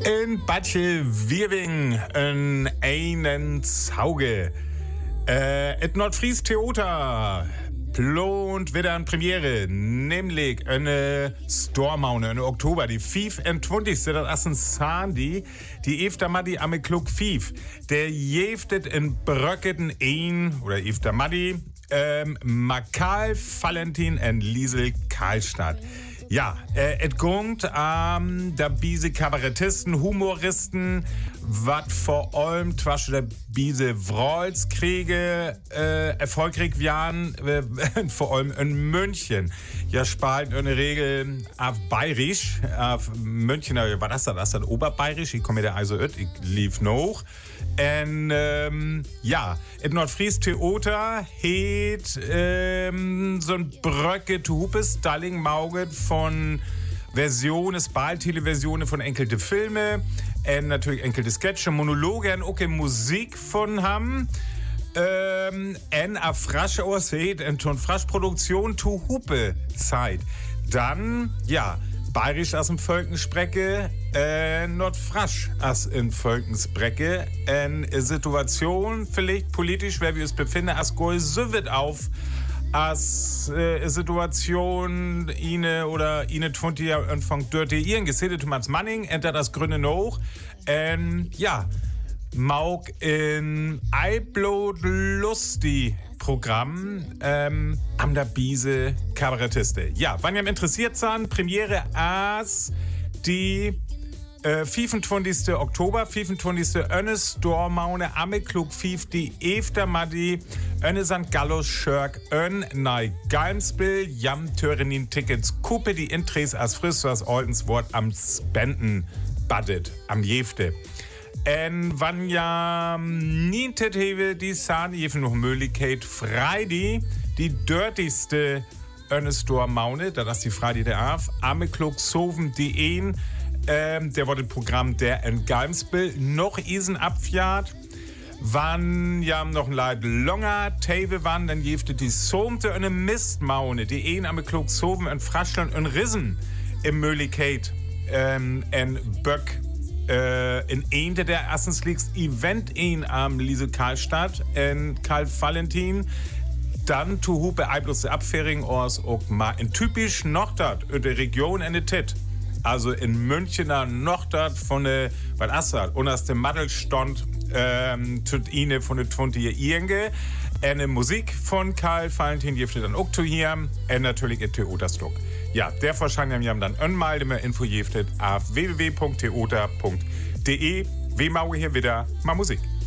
In Badje Wierwing in einen Zauge. Et Nordfries Theater plant wieder eine Premiere, nämlich eine Stormaune in Oktober, die 25. Das ist ein Sandy, die Efter Maddi am Klug 5. Der jeftet in Bröcketen ein, oder Efter Maddi, Makal Valentin und Liesel Karlstadt. Ja, et gungt da biese Kabarettisten, Humoristen, wat vor allem zwasche der biese Wrolskriege erfolgreich waren, vor allem in München. Ja, spalt in der Regel auf Bayerisch, auf München, war das dann Oberbayerisch, ich komme da also ich lief noch. Und ja, in Nordfries Theater hat so ein Bröcke zu Hupes Stalling Mauget von Versionen, Spaltele-Versionen von enkelte Filme, und natürlich enkelte Sketche, Monologe und auch Musik von haben. En a frasch aussieht, en ton frasch Produktion zu Hupe Zeit. Dann, ja, Bayerisch as im Völkensprecke, Nordfrasch as in Völkensprecke. En Situation, vielleicht politisch, wer wir uns befinden, as goi so wird auf, as Situation, ine oder ine 20 Jahre Anfang dörte ihren gesedet Thomas Manning, enter das Gründe noch. Ja, Mauk in Eiblot Lusti Programm am der Biese Kabarettiste. Ja, wenn ihr interessiert seid, Premiere as die 25. Oktober, 25. Önnes Stormaune am Klug 5, die Efter Maddi, Önne St. Gallo Schörk, Ön Nei Galmsbill, Jam Törenin Tickets, Kuppe die Intres as frisch as Oltens Wort am Spenden Budget, am Jefte. En wann ja niente hewe die Sahne jefen noch Möglichkeit Freitag die dirtigste Önnestor-Maune, da das die Freitag der Af, am Klug Soven die ein, der wurde Programm der in Galmsbill noch isen abfjahrt. Wann ja noch ein Leid longer Tave wann, dann jefte die Somte eine Mistmaune, die ein am Klug Soven und Fraschland und Rissen im Möglichkeit en Böck in eine der erstens liegst Event in am Liesel Karlstadt in Karl Valentin dann zu Hupe Eiblus der Abfähring aus auch mal in typisch Nordstadt in der Region in der Tit. Also in Münchener Nordstadt von der, weil Assad, und aus dem Maddelstand tut ihnen von der 20 Jahre eine Musik von Karl Valentin, die dann auch zu hier, und natürlich ein Theaterstück. Ja, der wahrscheinlich haben dann einmal mehr Info auf www.theater.de. Wir machen hier wieder mal Musik.